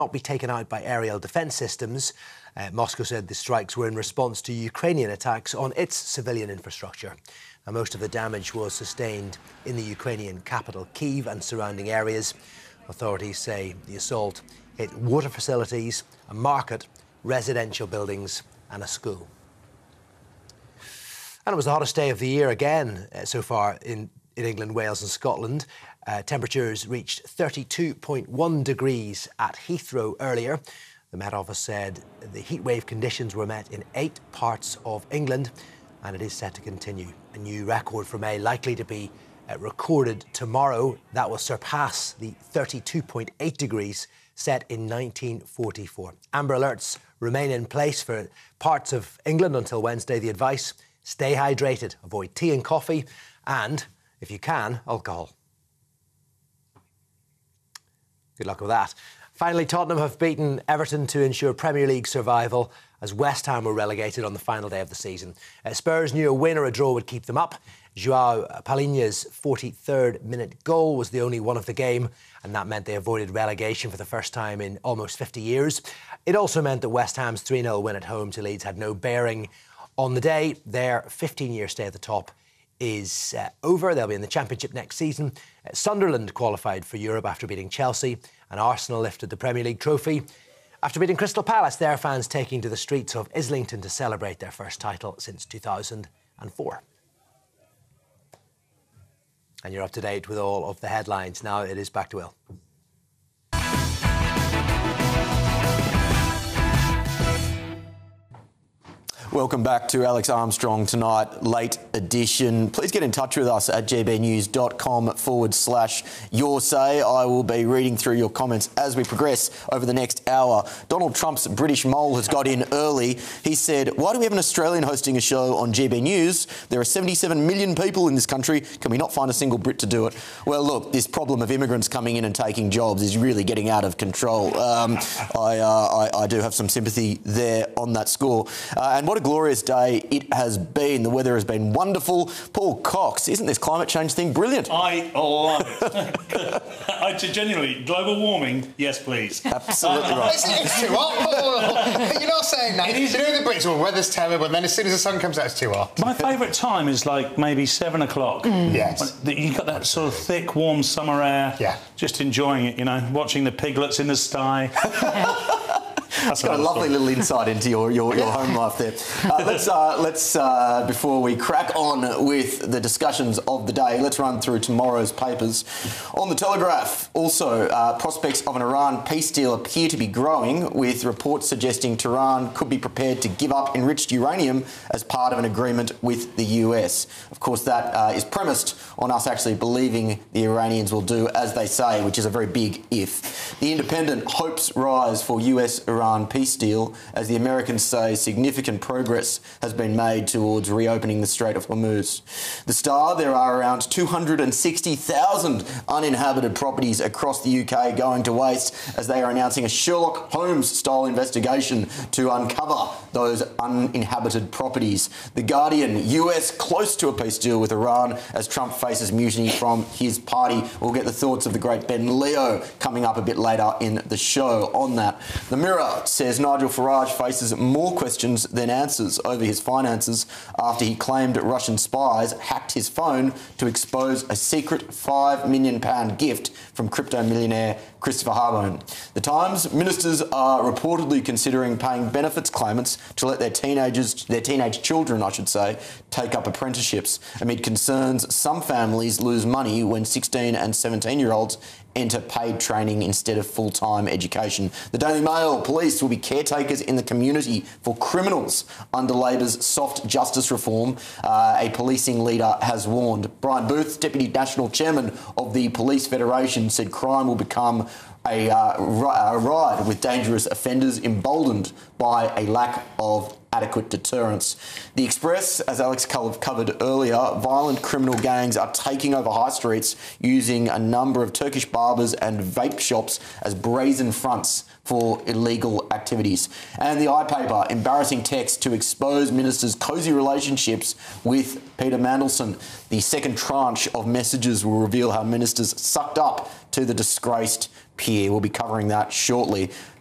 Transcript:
not be taken out by aerial defence systems. Moscow said the strikes were in response to Ukrainian attacks on its civilian infrastructure. Now, most of the damage was sustained in the Ukrainian capital, Kyiv, and surrounding areas. Authorities say the assault hit water facilities, a market, residential buildings and a school. And it was the hottest day of the year again so far in England, Wales and Scotland. Temperatures reached 32.1 degrees at Heathrow earlier. The Met Office said the heatwave conditions were met in 8 parts of England, and it is set to continue. A new record for May likely to be recorded tomorrow. That will surpass the 32.8 degrees set in 1944. Amber alerts remain in place for parts of England until Wednesday. The advice: stay hydrated, avoid tea and coffee, and, if you can, alcohol. Good luck with that. Finally, Tottenham have beaten Everton to ensure Premier League survival as West Ham were relegated on the final day of the season. Spurs knew a win or a draw would keep them up. João Palhinha's 43rd minute goal was the only one of the game, and that meant they avoided relegation for the first time in almost 50 years. It also meant that West Ham's 3-0 win at home to Leeds had no bearing on the day. Their 15-year stay at the top is over. They'll be in the Championship next season. Sunderland qualified for Europe after beating Chelsea, and Arsenal lifted the Premier League trophy after beating Crystal Palace, their fans taking to the streets of Islington to celebrate their first title since 2004. And you're up to date with all of the headlines. Now it is back to Will. Welcome back to Alex Armstrong Tonight, late edition. Please get in touch with us at gbnews.com/your say. I will be reading through your comments as we progress over the next hour. Donald Trump's British mole has got in early. He said, "Why do we have an Australian hosting a show on GB News? There are 77 million people in this country. Can we not find a single Brit to do it?" Well, look, this problem of immigrants coming in and taking jobs is really getting out of control. I do have some sympathy there on that score. And what a glorious day it has been. The weather has been wonderful. Paul Cox, isn't this climate change thing brilliant? I love it. Genuinely, global warming, yes please. Absolutely right. It's too hot. You're not saying that. You know the Brits, well, weather's terrible, and then as soon as the sun comes out, it's too hot. My favourite time is like maybe 7 o'clock. Yes. You've got that sort of thick, warm summer air. Yeah. Just enjoying it, you know, watching the piglets in the sty. That's got a lovely little insight into your home life there. Let's before we crack on with the discussions of the day, let's run through tomorrow's papers. On the Telegraph, also, prospects of an Iran peace deal appear to be growing, with reports suggesting Tehran could be prepared to give up enriched uranium as part of an agreement with the US. Of course, that is premised on us actually believing the Iranians will do as they say, which is a very big if. The Independent hopes rise for US-Iran peace deal as the Americans say significant progress has been made towards reopening the Strait of Hormuz. The Star, there are around 260,000 uninhabited properties across the UK going to waste as they are announcing a Sherlock Holmes-style investigation to uncover those uninhabited properties. The Guardian, US close to a peace deal with Iran as Trump faces mutiny from his party. We'll get the thoughts of the great Ben Leo coming up a bit later in the show on that. The Mirror says Nigel Farage faces more questions than answers over his finances after he claimed Russian spies hacked his phone to expose a secret £5 million gift from crypto millionaire Christopher Harbone. The Times, ministers are reportedly considering paying benefits claimants to let their teenage children, take up apprenticeships amid concerns some families lose money when 16 and 17-year-olds enter paid training instead of full-time education. The Daily Mail, police will be caretakers in the community for criminals under Labor's soft justice reform, a policing leader has warned. Brian Booth, Deputy National Chairman of the Police Federation, said crime will become a ride with dangerous offenders emboldened by a lack of adequate deterrence. The Express, as Alex covered earlier, violent criminal gangs are taking over high streets using a number of Turkish barbers and vape shops as brazen fronts for illegal activities. And the iPaper, embarrassing text to expose ministers' cosy relationships with Peter Mandelson. The second tranche of messages will reveal how ministers sucked up to the disgraced Pierre. We'll be covering that shortly.